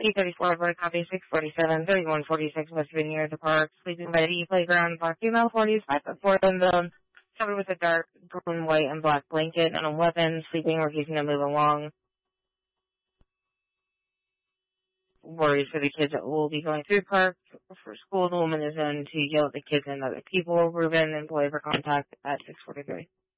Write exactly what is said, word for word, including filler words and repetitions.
eight thirty-four, Board Copy six forty-seven, thirty-one forty-six, West Vineyard, the Park, sleeping by the playground, black female, forties, five foot four, bone, covered with a dark green, white, and black blanket and a weapon, sleeping, refusing to move along. Worried for the kids that will be going through the park for school. The woman is known to yell at the kids and other people. Reuben, employee for contact at six forty-three.